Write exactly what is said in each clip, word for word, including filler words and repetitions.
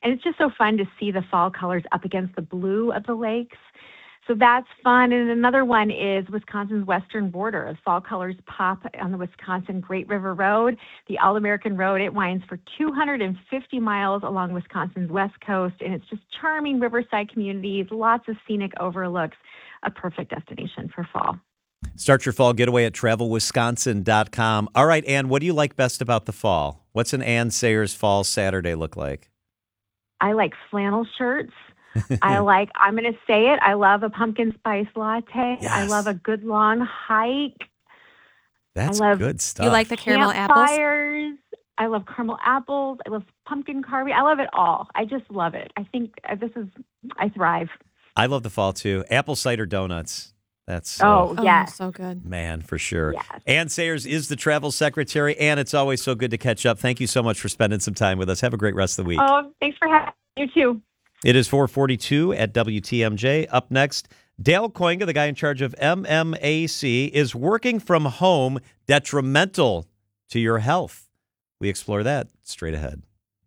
And it's just so fun to see the fall colors up against the blue of the lakes. So that's fun. And another one is Wisconsin's western border. The fall colors pop on the Wisconsin Great River Road, the All-American Road. It winds for two hundred fifty miles along Wisconsin's west coast, and it's just charming riverside communities, lots of scenic overlooks, a perfect destination for fall. Start your fall getaway at travel wisconsin dot com. All right, Ann, what do you like best about the fall? What's an Ann Sayers Fall Saturday look like? I like flannel shirts. I like, I'm going to say it, I love a pumpkin spice latte. Yes. I love a good long hike. That's I love good stuff. You like the caramel apples? Campfires. I love caramel apples. I love pumpkin carving. I love it all. I just love it. I think uh, this is, I thrive. I love the fall, too. Apple cider donuts. That's Oh, Oh, yes. so good. Man, for sure. Yes. Ann Sayers is the travel secretary. Ann, it's always so good to catch up. Thank you so much for spending some time with us. Have a great rest of the week. Oh, thanks for having me, too. It is four forty-two at W T M J. Up next, Dale Koinga, the guy in charge of M M A C, is working from home detrimental to your health. We explore that straight ahead.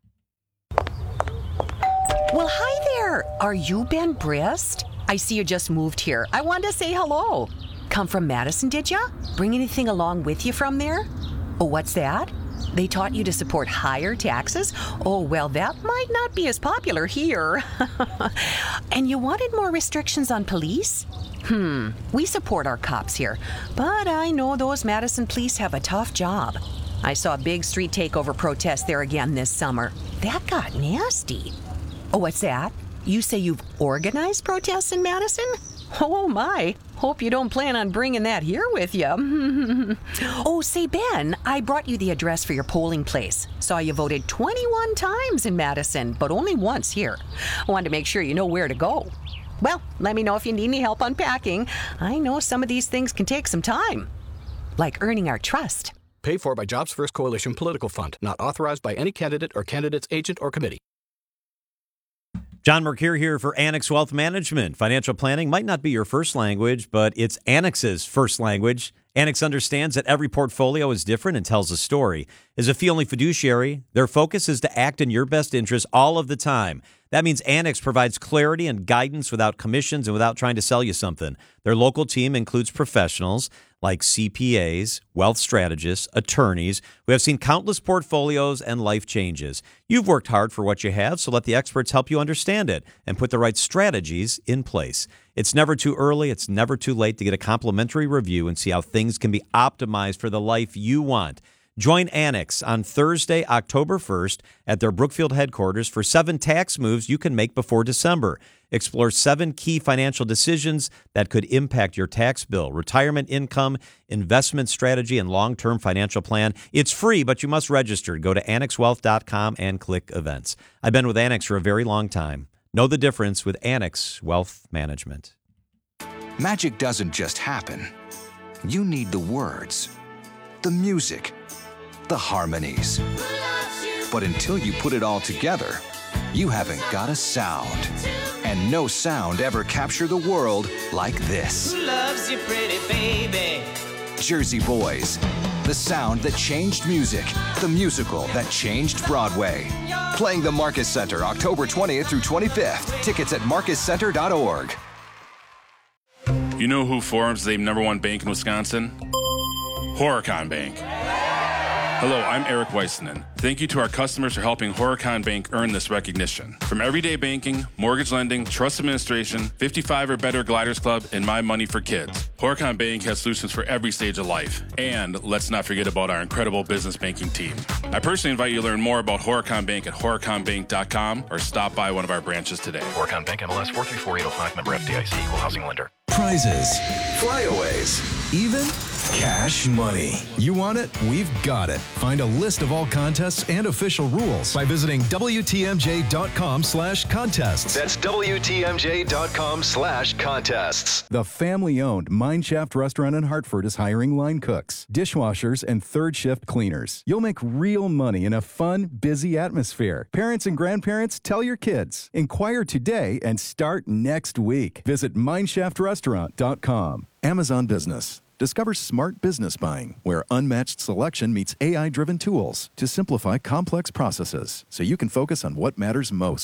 Well, hi there. Are you Ben Brist? I see you just moved here. I wanted to say hello. Come from Madison, did ya? Bring anything along with you from there? Oh, what's that? They taught you to support higher taxes? Oh, well, that might not be as popular here. And you wanted more restrictions on police? Hmm, we support our cops here, but I know those Madison police have a tough job. I saw a big street takeover protest there again this summer. That got nasty. Oh, what's that? You say you've organized protests in Madison? Oh, my. Hope you don't plan on bringing that here with you. Oh, say, Ben, I brought you the address for your polling place. Saw you voted twenty-one times in Madison, but only once here. I wanted to make sure you know where to go. Well, let me know if you need any help unpacking. I know some of these things can take some time, like earning our trust. Paid for by Jobs First Coalition Political Fund. Not authorized by any candidate or candidate's agent or committee. John Mercure here for Annex Wealth Management. Financial planning might not be your first language, but it's Annex's first language. Annex understands that every portfolio is different and tells a story. As a fee-only fiduciary, their focus is to act in your best interest all of the time. That means Annex provides clarity and guidance without commissions and without trying to sell you something. Their local team includes professionals like C P As, wealth strategists, attorneys who have seen countless portfolios and life changes. You've worked hard for what you have, so let the experts help you understand it and put the right strategies in place. It's never too early, it's never too late to get a complimentary review and see how things can be optimized for the life you want. Join Annex on Thursday, October first at their Brookfield headquarters for seven tax moves you can make before December. Explore seven key financial decisions that could impact your tax bill, retirement income, investment strategy, and long-term financial plan. It's free, but you must register. Go to annex wealth dot com and click events. I've been with Annex for a very long time. Know the difference with Annex Wealth Management. Magic doesn't just happen. You need the words, the music, the harmonies. But until you put it all together, you haven't got a sound. And no sound ever captured the world like this. Loves you, pretty baby. Jersey Boys, the sound that changed music, the musical that changed Broadway. Playing the Marcus Center October twentieth through twenty-fifth. Tickets at marcus center dot org. You know who Forbes is the number one bank in Wisconsin? Horicon Bank. Hello, I'm Eric Weissenen. Thank you to our customers for helping Horicon Bank earn this recognition. From everyday banking, mortgage lending, trust administration, fifty-five or better Gliders Club, and My Money for Kids, Horicon Bank has solutions for every stage of life. And let's not forget about our incredible business banking team. I personally invite you to learn more about Horicon Bank at horicon bank dot com or stop by one of our branches today. Horicon Bank, M L S four three four eight zero five, member F D I C, equal housing lender. Prizes, flyaways, even cash money. You want it? We've got it. Find a list of all contests and official rules by visiting W T M J dot com slash contests. That's W T M J dot com slash contests. The family-owned Mineshaft Restaurant in Hartford is hiring line cooks, dishwashers, and third-shift cleaners. You'll make real money in a fun, busy atmosphere. Parents and grandparents, tell your kids. Inquire today and start next week. Visit mineshaft restaurant dot com. Amazon Business. Discover smart business buying, where unmatched selection meets A I-driven tools to simplify complex processes so you can focus on what matters most.